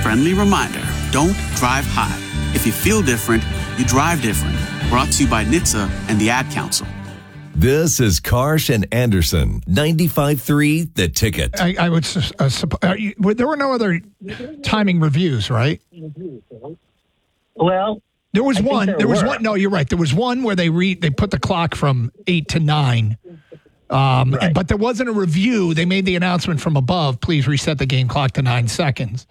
friendly reminder, don't drive high. If you feel different, you drive different. Brought to you by NHTSA and the Ad Council. This is Karsh and Anderson, 95.3 The Ticket. I would there were no other timing reviews, right? Well, there was one. There was one. No, you're right. There was one where they put the clock from 8 to 9. Right. But there wasn't a review. They made the announcement from above. Please reset the game clock to 9 seconds.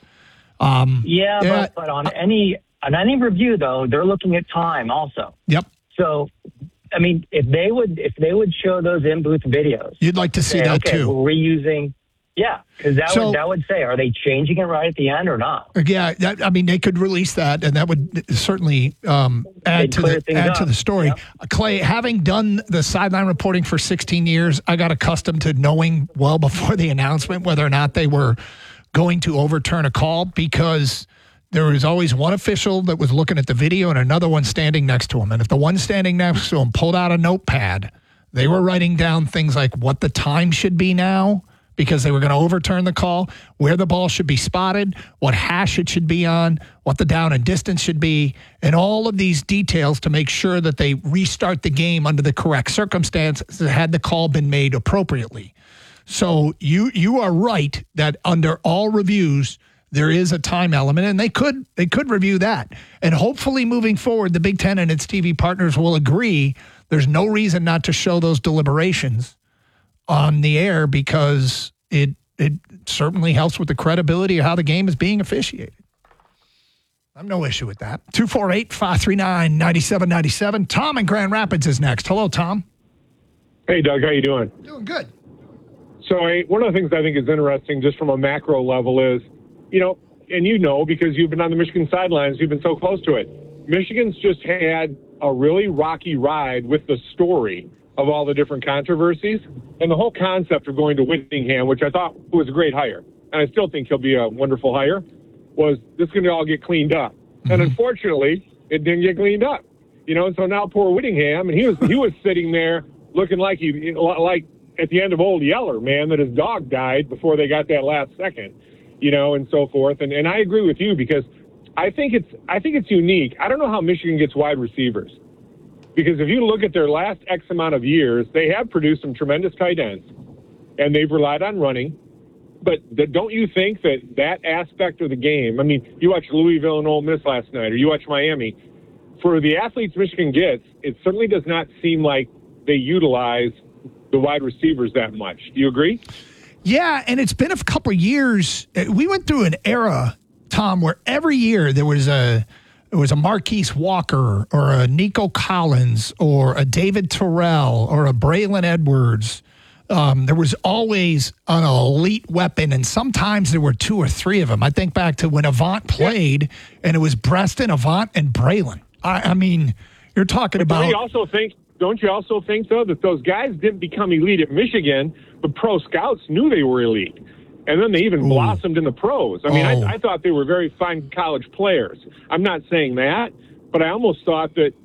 But on any review though, they're looking at time also. Yep. So, I mean, if they would show those in booth videos, you'd like to see that too. We're reusing. Yeah, because that would say, are they changing it right at the end or not? Yeah, they could release that, and that would certainly add to the story. Yeah. Clay, having done the sideline reporting for 16 years, I got accustomed to knowing well before the announcement whether or not they were going to overturn a call, because there was always one official that was looking at the video and another one standing next to him. And if the one standing next to him pulled out a notepad, they were writing down things like what the time should be now, because they were going to overturn the call, where the ball should be spotted, what hash it should be on, what the down and distance should be, and all of these details to make sure that they restart the game under the correct circumstances had the call been made appropriately. So you are right that under all reviews, there is a time element, and they could review that. And hopefully moving forward, the Big Ten and its TV partners will agree there's no reason not to show those deliberations on the air, because it certainly helps with the credibility of how the game is being officiated. I have no issue with that. 248-539-9797. Tom in Grand Rapids is next. Hello, Tom. Hey, Doug. How you doing? Doing good. So one of the things I think is interesting just from a macro level is, because you've been on the Michigan sidelines, you've been so close to it. Michigan's just had a really rocky ride with the story of all the different controversies, and the whole concept of going to Whittingham, which I thought was a great hire, and I still think he'll be a wonderful hire, was this going to all get cleaned up. Mm-hmm. And unfortunately, it didn't get cleaned up. And so now poor Whittingham, and he was sitting there looking like like at the end of Old Yeller, man, that his dog died before they got that last second, and so forth. And I agree with you, because I think it's unique. I don't know how Michigan gets wide receivers. Because if you look at their last X amount of years, they have produced some tremendous tight ends, and they've relied on running. But don't you think that aspect of the game, I mean, you watched Louisville and Ole Miss last night, or you watched Miami. For the athletes Michigan gets, it certainly does not seem like they utilize the wide receivers that much. Do you agree? Yeah, and it's been a couple of years. We went through an era, Tom, where every year there was a Marquise Walker or a Nico Collins or a David Terrell or a Braylon Edwards. There was always an elite weapon, and sometimes there were two or three of them. I think back to when Avant played, and it was Breston, Avant, and Braylon. I mean, you're talking about... Don't you also think, though, that those guys didn't become elite at Michigan, but pro scouts knew they were elite? And then they even blossomed in the pros. I mean, I thought they were very fine college players. I'm not saying that, but I almost thought that